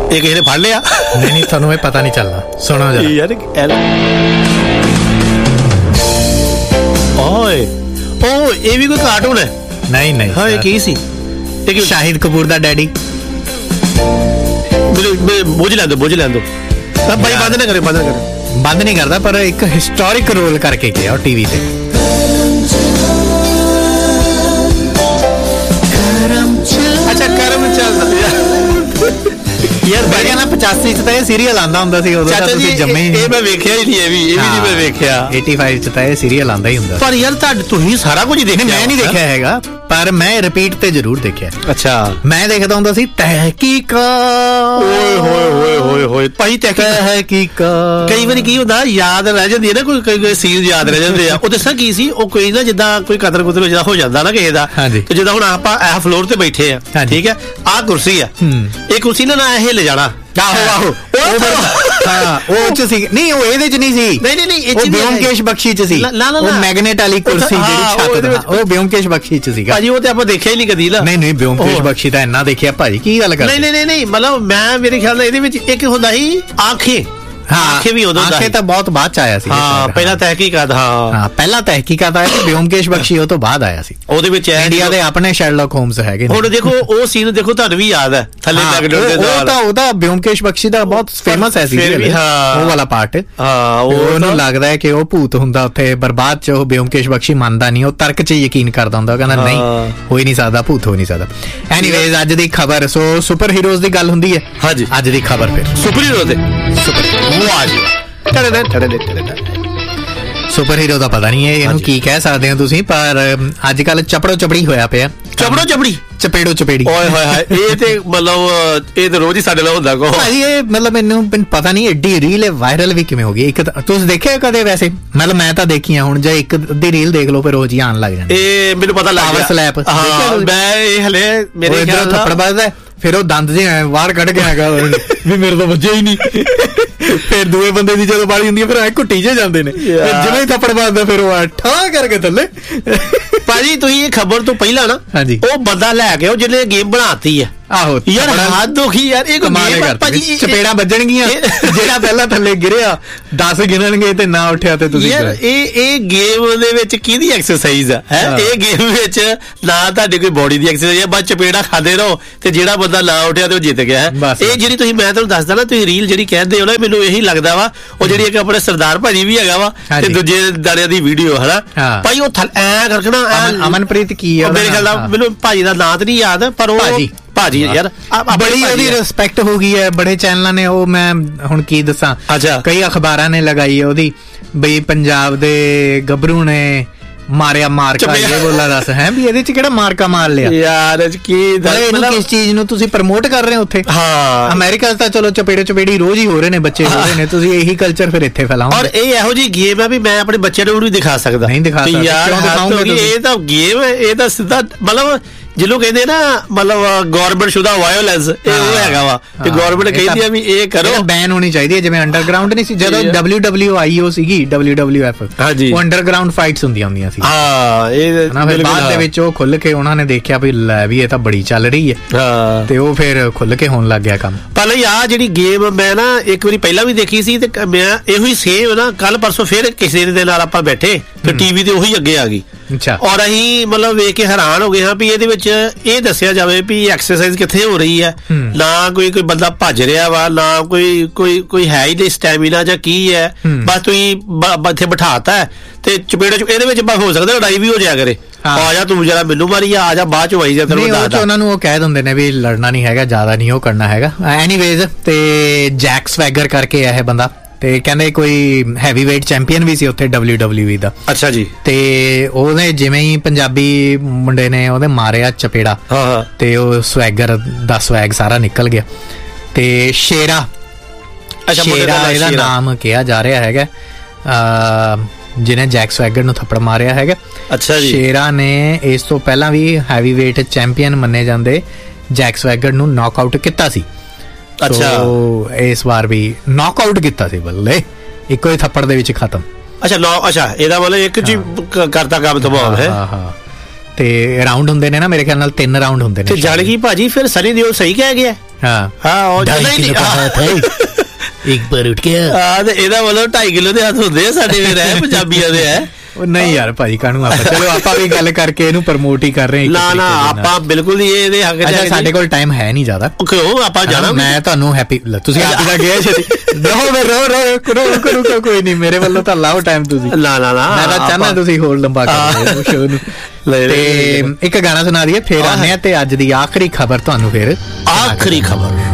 ਇਹ ਕਿਸੇ ਨੇ ਫੜ ਲਿਆ? ਨਹੀਂ, ਤੁਹਾਨੂੰ ਇਹ ਪਤਾ ਨਹੀਂ ਚੱਲਣਾ, ਸੁਣੋ ਜਰਾ ਯਾਰ। ਓਏ ਉਹ ਇਹ ਵੀ ਕੋਈ ਕਾਰਟੂਨ ਹੈ? ਨਹੀਂ ਹਾਂ, ਇਹ ਕੀ ਸੀ? ਸ਼ਾਹਿਦ ਕਪੂਰ ਦਾ ਡੈਡੀ। ਬੁੱਝ ਲੈਣ ਦੋ ਭਾਈ, ਬੰਦ ਨਾ ਕਰੇ। ਬੰਦ ਨਹੀਂ ਕਰਦਾ, ਪਰ ਇੱਕ ਹਿਸਟੋਰਿਕ ਰੋਲ ਕਰਕੇ ਗਿਆ ਉਹ ਟੀਵੀ ਤੇ। ਅੱਛਾ, ਕਰਮ ਚੱਲਦਾ ਯਾਰ ਬੜਿਆ ਨਾ 85 ਚ ਤਾਂ ਇਹ ਸੀਰੀਅਲ ਆਂਦਾ ਹੁੰਦਾ ਸੀ, ਉਦੋਂ ਤਾਂ ਤੁਸੀਂ ਜੰਮੇ ਹੀ। ਇਹ ਮੈਂ ਵੇਖਿਆ ਹੀ ਨਹੀਂ, ਇਹ ਵੀ ਨਹੀਂ ਮੈਂ ਵੇਖਿਆ। 85 ਚ ਤਾਂ ਇਹ ਸੀਰੀਅਲ ਆਂਦਾ ਹੀ ਹੁੰਦਾ। ਪਰ ਯਾਰ ਤੁਸੀਂ ਸਾਰਾ ਕੁਝ ਦੇਖਿਆ? ਮੈਂ ਨਹੀਂ ਦੇਖਿਆ ਹੈਗਾ, ਪਰ ਮੈਂ ਰਿਪੀਟ ਤੇ ਜ਼ਰੂਰ ਦੇਖਿਆ। ਅੱਛਾ। ਮੈਂ ਦੇਖਦਾ ਹੁੰਦਾ ਸੀ ਤਹਿਕੀਕਾਤ। ਓਏ ਭਾਈ, ਤਹਿਕੀਕਾਤ ਕਈ ਵਾਰੀ ਕੀ ਹੁੰਦਾ, ਯਾਦ ਰਹਿ ਜਾਂਦੀ ਹੈ ਨਾ, ਕੋਈ ਸੀਨ ਯਾਦ ਰਹਿ ਜਾਂਦੇ ਆ। ਉਹ ਦੱਸਾਂ ਕੀ ਸੀ, ਉਹ ਕੋਈ ਨਾ ਜਿੱਦਾਂ ਕੋਈ ਕਤਲ ਕੁਤਲ ਜਿੱਦਾਂ ਹੋ ਜਾਂਦਾ ਨਾ ਕਿਸੇ ਦਾ, ਤੇ ਜਿੱਦਾਂ ਹੁਣ ਆਪਾਂ ਇਹ ਫਲੋਰ ਤੇ ਬੈਠੇ ਆ, ਠੀਕ ਹੈ, ਆਹ ਕੁਰਸੀ ਆ, ਇਹ ਕੁਰਸੀ ਨਾ ਇਹ ਲੈ ਜਾਣਾ। ਆਹੋ ਉਹ ਚ ਸੀ। ਨਹੀਂ, ਉਹ ਇਹਦੇ ਚ ਨਹੀਂ ਸੀ। ਨਹੀਂ, ਉਹ ਬਿਓਮਕੇਸ਼ ਬਖਸ਼ੀ ਚ ਸੀ। ਉਹ ਮੈਗਨੇਟ ਵਾਲੀ ਕੁਰਸੀ ਜਿਹੜੀ ਛੱਤ, ਉਹ ਬਿਓਮਕੇਸ਼ ਬਖਸ਼ੀ ਚ ਸੀਗਾ ਭਾਜੀ। ਉਹ ਤੇ ਆਪਾਂ ਦੇਖਿਆ ਹੀ ਨਹੀਂ ਕਦੀ ਨਾ। ਨਹੀਂ, ਬਿਓਮਕੇਸ਼ ਬਖਸ਼ੀ ਤਾਂ ਇੰਨਾ ਦੇਖਿਆ ਭਾਜੀ, ਕੀ ਗੱਲ ਕਰਦੇ? ਨਹੀਂ, ਮਤਲਬ ਮੈਂ ਮੇਰੇ ਖਿਆਲ ਨਾਲ ਇਹਦੇ ਵਿੱਚ ਇੱਕ ਹੁੰਦਾ ਸੀ ਆਂਖੇ। ਆਂਖੇ ਵੀ ਉਦੋਂ ਆਂਖੇ ਤਾਂ ਬਹੁਤ ਬਾਅਦ ਚ ਆਇਆ ਸੀ। ਹਾਂ, ਪਹਿਲਾਂ ਤਹਿਕੀਕਾਤ। ਹਾਂ, ਪਹਿਲਾਂ ਤਹਿਕੀਕਾਤ ਆਇਆ ਸੀ, ਬਿਓਮਕੇਸ਼ ਬਖਸ਼ੀ ਉਹ ਤੋਂ ਬਾਅਦ ਆਇਆ ਸੀ। ਉਹਦੇ ਵਿੱਚ ਇੰਡੀਆ ਦੇ ਆਪਣੇ ਸ਼ੈਰਲੌਕ ਹੋਮਸ ਹੈਗੇ। ਹੁਣ ਦੇਖੋ ਉਹ ਸੀਨ, ਦੇਖੋ ਤੁਹਾਨੂੰ ਵੀ ਯਾਦ ਹੈ, ਥੱਲੇ ਮੈਗਨੇਟ ਦੇ ਨਾਲ। ਉਹਦਾ ਬਿਓਮਕੇਸ਼ ਬਖਸ਼ੀ ਦਾ ਬਹੁਤ ਫੇਮਸ ਹੈ ਸੀਰੀਅਲ, ਉਹ ਵਾਲਾ ਪਾਰਟ। ਉਹਨੂੰ ਲੱਗਦਾ ਹੈ ਕਿ ਉਹ ਭੂਤ ਹੁੰਦਾ ਉੱਥੇ, ਬਰਬਾਦ ਚ ਉਹ ਬਿਓਮਕੇਸ਼ ਬਖਸ਼ੀ ਮੰਨਦਾ ਨਹੀਂ, ਉਹ ਤਰਕ ਚ ਯਕੀਨ ਕਰਦਾ ਹੁੰਦਾ, ਕਹਿੰਦਾ ਨਹੀਂ ਹੋ ਹੀ ਨਹੀਂ ਸਕਦਾ, ਭੂਤ ਹੋ ਨਹੀਂ ਸਕਦਾ। ਐਨੀਵੇਜ਼, ਅੱਜ ਦੀ ਖਬਰ, ਸੋ ਸੁਪਰ ਹੀਰੋਜ਼ ਦੀ ਗੱਲ ਹੁੰਦੀ ਹੈ। ਹਾਂਜੀ, ਅੱਜ ਦੀ ਖਬਰ ਫਿਰ ਸੁਪਰ ਹੀਰੋ ਦੇ। ਸੁਪਰ ਹੀਰੋ ਦਾ ਪਤਾ ਨਹੀਂ ਇਹਨੂੰ ਕੀ ਕਹਿ ਸਕਦੇ ਹੋ ਤੁਸੀਂ, ਪਰ ਅੱਜ ਕੱਲ ਚਪੜੋ ਚਪੜੀ ਹੋਇਆ ਪਿਆ। ਚਪੇੜੋ ਚਪੇੜੀ। ਓਏ ਹੋਏ, ਇਹ ਤੇ ਮਤਲਬ ਇਹ ਤੇ ਰੋਜ਼ ਹੀ ਸਾਡੇ ਨਾਲ ਹੁੰਦਾ ਕੋ ਭਾਜੀ। ਇਹ ਮਤਲਬ ਮੈਨੂੰ ਪਤਾ ਨਹੀਂ ਐਡੀ ਰੀਲ ਵਾਇਰਲ ਵੀ ਕਿਵੇਂ ਹੋ ਗਈ। ਇੱਕ ਤੁਸੀਂ ਦੇਖਿਆ ਕਦੇ? ਵੈਸੇ ਮਤਲਬ ਮੈਂ ਤਾਂ ਦੇਖੀ ਆ, ਹੁਣ ਜੇ ਇੱਕ ਅੱਧੀ ਰੀਲ ਦੇਖ ਲਓ ਫਿਰ ਰੋਜ਼ ਹੀ ਆਉਣ ਲੱਗ ਜਾਂਦੀ। ਇਹ ਮੈਨੂੰ ਪਤਾ ਲੱਗ ਗਿਆ। ਸਲੈਪ। ਮੈਂ ਇਹ ਹਲੇ ਮੇਰੇ ਖਿਆਲ ਥੱਪੜ ਵੱਜਦਾ, ਫਿਰ ਉਹ ਦੰਦ ਜੇ ਬਾਹਰ ਕੱਢ ਕੇ ਆਏਗਾ ਵੀ ਮੇਰੇ ਤੋਂ ਵੱਜਿਆ ਹੀ ਨਹੀਂ। ਫਿਰ ਦੂਏ ਬੰਦੇ ਦੀ ਜਦੋਂ ਬਾਰੀ ਹੁੰਦੀ ਹੈ, ਫਿਰ ਐ ਘੁੱਟੀ ਜੇ ਜਾਂਦੇ ਨੇ, ਜਿਵੇਂ ਹੀ ਥੱਪੜ ਵੱਜਦਾ ਫਿਰ ਉਹ ਠਾ ਕਰਕੇ ਥੱਲੇ। ਭਾਜੀ, ਤੁਸੀਂ ਇਹ ਖਬਰ ਤੋਂ ਪਹਿਲਾਂ ਨਾ, ਉਹ ਬੰਦਾ ਲੈ ਕੇ ਜਿਹਨੇ ਗੇਮ ਬਣਾਤੀ ਹੈ। ਆਹੋ ਯਾਰ, ਹੱਦ ਹੋ ਗਈ ਯਾਰ। ਇਹ ਭਾਜੀ ਚਪੇੜਾਂ ਵੱਜਣਗੀਆਂ, ਜਿਹੜਾ ਪਹਿਲਾਂ ਥੱਲੇ ਗਿਰਿਆ 10 ਗਿਣਨਗੇ ਤੇ ਨਾ ਉੱਠਿਆ ਤੇ ਤੁਸੀਂ। ਯਾਰ ਇਹ ਗੇਮ ਦੇ ਵਿੱਚ ਕਿਹਦੀ ਐਕਸਰਸਾਈਜ਼ ਆ? ਇਹ ਗੇਮ ਵਿੱਚ ਨਾ ਤੁਹਾਡੀ ਕੋਈ ਬੋਡੀ ਦੀ ਐਕਸਰਸਾਈਜ਼ ਹੈ, ਬਸ ਚਪੇੜਾਂ ਖਾਦੇ ਰਹੋ, ਤੇ ਜਿਹੜਾ ਬੰਦਾ ਨਾ ਉੱਠਿਆ ਤੇ ਉਹ ਜਿੱਤ ਗਿਆ ਹੈ। ਇਹ ਜਿਹੜੀ ਤੁਸੀਂ, ਮੈਂ ਤੁਹਾਨੂੰ ਦੱਸਦਾ ਨਾ, ਤੁਸੀਂ ਰੀਲ ਜਿਹੜੀ ਕਹਿੰਦੇ ਹੋ ਨਾ, ਮੈਨੂੰ ਇਹੀ ਲੱਗਦਾ ਵਾ ਉਹ ਜਿਹੜੀ ਇੱਕ ਆਪਣੇ ਸਰਦਾਰ ਭਾਜੀ ਵੀ ਹੈਗਾ ਵਾ, ਤੇ ਦੂਜੇ ਦਾੜਿਆਂ ਦੀ ਵੀਡੀਓ ਹਨਾ ਭਾਈ, ਉਹ ਐ ਕਰਕੇ ਨਾ, ਅਮਨਪ੍ਰੀਤ ਕੀ ਆ ਮੇਰੇ ਖਿਆਲ ਨਾਲ, ਮੈਨੂੰ ਭਾਜੀ ਦਾ ਨਾਂ ਤੇ ਨਹੀਂ ਯਾਦ, ਪਰ ਉਹ ਭਾਜੀ ਯਾਰ ਬੜੀ ਉਹਦੀ ਰਿਸਪੈਕਟ ਹੋ ਗਈ ਹੈ। ਬੜੇ ਚੈਨਲਾਂ ਨੇ, ਉਹ ਮੈਂ ਹੁਣ ਕੀ ਦੱਸਾਂ, ਕਈ ਅਖਬਾਰਾਂ ਨੇ ਲਗਾਈ ਉਹਦੀ, ਬਈ ਪੰਜਾਬ ਦੇ ਗੱਭਰੂ ਨੇ ਮਾਰਿਆ ਮਾਰਕਾ, ਇਹ ਬੋਲਾ ਦੱਸ ਹੈ ਵੀ ਇਹਦੇ ਚ ਕਿਹੜਾ ਮਾਰਕਾ ਮਾਰ ਲਿਆ ਯਾਰ? ਕਿਸ ਚੀਜ਼ ਨੂੰ ਤੁਸੀਂ ਪ੍ਰਮੋਟ ਕਰ ਰਹੇ ਹੋ ਉੱਥੇ? ਹਾਂ, ਅਮਰੀਕਾ ਤਾਂ ਚਲੋ ਚਪੇੜੀ ਰੋਜ਼ ਹੀ ਹੋ ਰਹੇ ਨੇ, ਬੱਚੇ ਹੋ ਰਹੇ ਨੇ, ਤੁਸੀਂ ਇਹੀ ਕਲਚਰ ਫਿਰ ਇੱਥੇ ਫੈਲਾਓ। ਔਰ ਇਹ ਇਹੋ ਜਿਹੀ ਗੇਮ ਹੈ ਵੀ ਮੈਂ ਆਪਣੇ ਬੱਚੇ ਨੂੰ ਵੀ ਦਿਖਾ ਸਕਦਾ। ਨਹੀਂ ਦਿਖਾ ਸਕਦਾ ਯਾਰ, ਇਹ ਤਾਂ ਗੇਮ ਹੈ, ਇਹ ਤਾਂ ਸਿੱਧਾ ਮਤਲਬ ਜਿਹਨੂੰ ਕਹਿੰਦੇ ਨਾ, ਮਤਲਬ ਗਵਰਨਮੈਂਟ ਸ਼ੁਦਾ ਵਾਇਓਲੈਂਸ, ਇਹ ਉਹ ਹੈਗਾ ਵਾ ਕਿ ਗਵਰਨਮੈਂਟ ਕਹਿੰਦੀ ਆ ਵੀ ਇਹ ਕਰੋ, ਬੈਨ ਹੋਣੀ ਚਾਹੀਦੀ ਹੈ। ਜਿਵੇਂ ਅੰਡਰਗਰਾਉਂਡ ਨਹੀਂ ਸੀ ਜਦੋਂ WWIO ਸੀਗੀ, WWF, ਉਹ ਅੰਡਰਗਰਾਉਂਡ ਫਾਈਟਸ ਹੁੰਦੀਆਂ ਸੀ। ਹਾਂ, ਇਹ ਬਾਅਦ ਦੇ ਵਿੱਚ ਉਹ ਖੁੱਲ ਕੇ ਉਹਨਾਂ ਨੇ ਦੇਖਿਆ ਵੀ ਲੈ ਵੀ ਇਹ ਤਾਂ ਬੜੀ ਚੱਲ ਰਹੀ ਹੈ, ਤੇ ਉਹ ਫਿਰ ਖੁੱਲ ਕੇ ਹੋਣ ਲੱਗ ਗਿਆ ਕੰਮ। ਪਰ ਆ ਜਿਹੜੀ ਗੇਮ ਮੈਂ ਨਾ ਇੱਕ ਵਾਰੀ ਪਹਿਲਾਂ ਵੀ ਦੇਖੀ ਸੀ, ਤੇ ਮੈਂ ਇਹੋ ਹੀ ਸੇਮ ਨਾ ਕੱਲ ਪਰਸੋਂ ਫਿਰ ਕਿਸੇ ਦੇ ਨਾਲ ਆਪਾਂ ਬੈਠੇ ਤੇ ਟੀਵੀ ਤੇ ਉਹੀ ਅੱਗੇ ਆ ਗਈ। ਔਰ ਅਸੀਂ ਮਤਲਬ ਵੇਖ ਕੇ ਹੈਰਾਨ ਹੋ ਗਏ ਹਾਂ ਵੀ ਇਹਦੇ ਵਿੱਚ ਇਹ ਦੱਸਿਆ ਜਾਵੇ ਵੀ ਐਕਸਰਸਾਈਜ਼ ਕਿੱਥੇ ਹੋ ਰਹੀ ਹੈ, ਨਾ ਕੋਈ ਬੰਦਾ ਭੱਜ ਰਿਹਾ ਵਾ, ਨਾ ਕੋਈ ਹੈ ਹੀ ਨਹੀਂ ਸਟੈਮਿਨਾ ਜਾਂ ਕੀ ਹੈ, ਬਸ ਤੁਸੀਂ ਇੱਥੇ ਬਿਠਾਤਾ ਤੇ ਚਪੇੜੇ ਇਹਦੇ ਵਿੱਚ ਹੋ ਸਕਦਾ ਲੜਾਈ ਵੀ ਹੋ ਜਾਇਆ ਕਰੇ। ਆ ਜਾ ਤੂੰ ਜਰਾ ਮੈਨੂੰ ਮਾਰੀ, ਆ ਜਾ ਬਾਅਦ ਚ ਆਈ ਜਾ। ਉਹਨਾਂ ਨੂੰ ਉਹ ਕਹਿ ਦਿੰਦੇ ਨੇ ਵੀ ਲੜਨਾ ਨਹੀਂ ਹੈਗਾ, ਜ਼ਿਆਦਾ ਨਹੀਂ ਉਹ ਕਰਨਾ ਹੈਗਾ। ਐਨੀਵੇਜ਼, ਤੇ ਜੈਕ ਸਵੈਗਰ ਕਰਕੇ ਇਹ ਬੰਦਾ, ਤੇ ਕਹਿੰਦੇ ਕੋਈ ਹੈਵੀ ਵੇਟ ਚੈਂਪੀਅਨ ਵੀ ਸੀ ਉੱਥੇ WWE ਦਾ। ਅੱਛਾ ਜੀ। ਤੇ ਉਹਨੇ ਜਿਵੇਂ ਹੀ ਪੰਜਾਬੀ ਮੁੰਡੇ ਨੇ ਉਹਦੇ ਮਾਰਿਆ ਚਪੇੜਾ, ਤੇ ਉਹ ਸਵੈਗਰ ਦਾ ਸਵੈਗ ਸਾਰਾ ਨਿਕਲ ਗਿਆ। ਤੇ ਸ਼ੇਰਾ ਇਹਦਾ ਨਾਮ ਕਿਹਾ ਜਾ ਰਿਹਾ ਹੈਗਾ, ਜਿਹਨੇ ਜੈਕ ਸਵੈਗਰ ਨੂੰ ਥੱਪੜ ਮਾਰਿਆ ਹੈਗਾ। ਅੱਛਾ ਜੀ। ਸ਼ੇਰਾ ਨੇ ਇਸ ਤੋਂ ਪਹਿਲਾਂ ਵੀ ਹੈਵੀ ਵੇਟ ਚੈਂਪੀਅਨ ਮੰਨੇ ਜਾਂਦੇ ਜੈਕ ਸਵੈਗਰ ਨੂੰ ਨੌਕ ਆਊਟ ਕੀਤਾ ਸੀ। ਅੱਛਾ, ਇਸ ਵਾਰ ਵੀ ਨੌਕ ਆਊਟ ਕੀਤਾ ਸੀ, ਬੱਲੇ ਇੱਕੋ ਹੀ ਥੱਪੜ ਦੇ ਵਿੱਚ ਖਤਮ। ਅੱਛਾ, ਇਹਦਾ ਮਤਲਬ ਇੱਕ ਜੀ ਕਰਤਾ ਕੰਮ ਤਬਾਹ ਹੈ। ਤੇ ਰਾਉਂਡ ਹੁੰਦੇ ਨੇ ਨਾ, ਮੇਰੇ ਖਿਆਲ ਨਾਲ 3 ਰਾਉਂਡ ਹੁੰਦੇ ਨੇ। ਤੇ ਜਾਣ ਕੀ ਭਾਜੀ ਫਿਰ ਸਨੀ ਦਿਓਲ ਸਹੀ ਕਹਿ ਗਿਆ ਉਹ ਇੱਕ ਪਰ ਉੱਠ ਗਿਆ ਤੇ ਇਹਦਾ ਮਤਲਬ 2.5 ਕਿਲੋ ਦੇ ਹੱਥ ਹੁੰਦੇ ਆ ਸਾਡੇ ਫਿਰ ਹੈ ਪੰਜਾਬੀਆਂ ਦੇ ਹੈ। ਨਹੀਂ ਯਾਰ ਭਾਜੀ ਕਾਹਨੂੰ ਆਪਾਂ ਚਲੋ ਆਪਾਂ ਵੀ ਗੱਲ ਕਰਕੇ ਇਹਨੂੰ ਪ੍ਰਮੋਟ ਹੀ ਕਰ ਰਹੇ ਨਾ ਆਪਾਂ ਬਿਲਕੁਲ ਨਹੀਂ ਇਹਦੇ ਹੱਕ ਚ। ਸਾਡੇ ਕੋਲ ਟਾਈਮ ਹੈ ਨਹੀਂ ਜ਼ਿਆਦਾ ਕਿਉਂ ਆਪਾਂ ਜਾਣਾ। ਮੈਂ ਤੁਹਾਨੂੰ ਹੈਪੀ ਤੁਸੀਂ ਆਪ ਦਾ ਗਿਆ ਰੋ ਕੋਈ ਨਹੀਂ ਮੇਰੇ ਵੱਲੋਂ ਤਾਂ ਲਾਓ ਟਾਈਮ ਤੁਸੀਂ। ਨਾ ਮੈਂ ਤਾਂ ਚਾਹਨਾ ਤੁਸੀਂ ਹੋਰ ਲੰਬਾ ਕਰ ਸ਼ੋਅ ਨੂੰ। ਤੇ ਇੱਕ ਗਾਣਾ ਸੁਣਾ ਦਈਏ ਫਿਰ ਆਨੇ ਆ ਤੇ ਅੱਜ ਦੀ ਆਖਰੀ ਖਬਰ ਤੁਹਾਨੂੰ ਫਿਰ ਆਖਰੀ ਖਬਰ